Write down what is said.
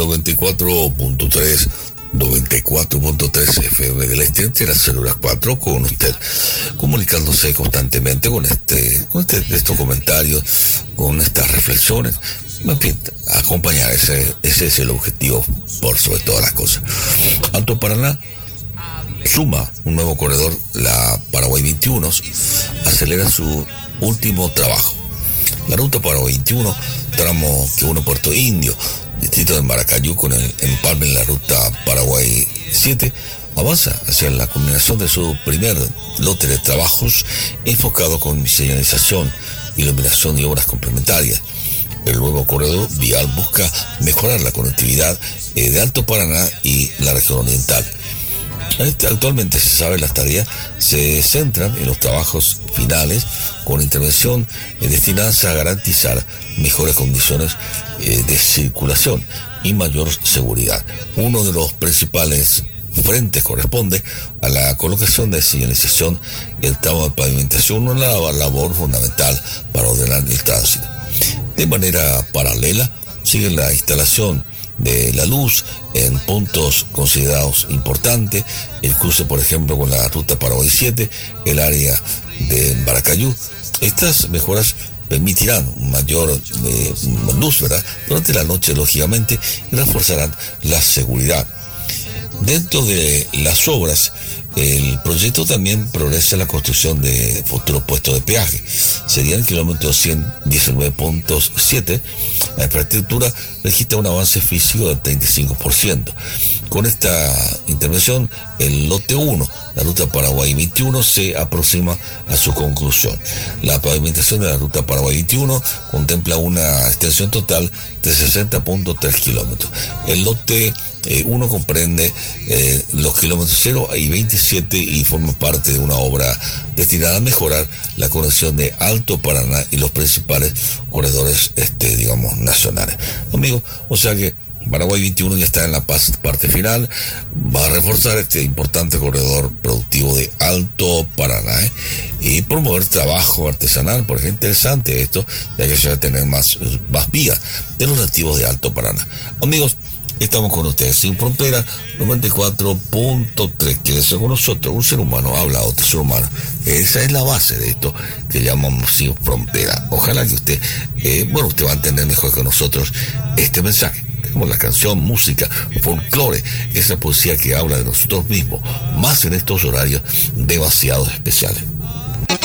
94.3, 94.3 FM del Este, entre las células 4, con usted, comunicándose constantemente con estos comentarios, con estas reflexiones. En fin, acompañar, ese es el objetivo por sobre todas las cosas. Alto Paraná suma un nuevo corredor, la Paraguay 21, acelera su último trabajo. La ruta Paraguay 21, tramo que une Puerto Indio, distrito de Maracayú, con el empalme en la ruta Paraguay 7, avanza hacia la culminación de su primer lote de trabajos enfocado con señalización, iluminación y obras complementarias. El nuevo corredor vial busca mejorar la conectividad de Alto Paraná y la región oriental. Actualmente, se sabe, las tareas se centran en los trabajos finales, con intervención destinadas a garantizar mejores condiciones de circulación y mayor seguridad. Uno de los principales frentes corresponde a la colocación de señalización y el tramo de pavimentación, una labor fundamental para ordenar el tránsito. De manera paralela, sigue la instalación de la luz en puntos considerados importantes, el cruce, por ejemplo, con la ruta Paraguay 7, el área de Maracayú. Estas mejoras permitirán mayor luz, ¿verdad?, durante la noche, lógicamente, y reforzarán la seguridad. Dentro de las obras, el proyecto también progresa en la construcción de futuros puestos de peaje. Sería el kilómetro 119.7. La infraestructura registra un avance físico del 35%. Con esta intervención, el lote 1, la ruta Paraguay 21, se aproxima a su conclusión. La pavimentación de la ruta Paraguay 21 contempla una extensión total de 60.3 kilómetros. El lote 1 comprende los kilómetros 0 y 27 y forma parte de una obra destinada a mejorar la conexión de Alto Paraná y los principales corredores, nacionales. Amigos, o sea que Paraguay 21 ya está en la parte final, va a reforzar este importante corredor productivo de Alto Paraná, y promover trabajo artesanal. Por ejemplo, interesante esto, ya que se va a tener más vías de los nativos de Alto Paraná. Amigos, estamos con ustedes, Sin Frontera, 94.3. Quédese con nosotros. Un ser humano habla a otro ser humano. Esa es la base de esto que llamamos Sin Frontera. Ojalá que usted va a entender mejor que nosotros este mensaje. Tenemos la canción, música, folclore, esa poesía que habla de nosotros mismos, más en estos horarios demasiado especiales.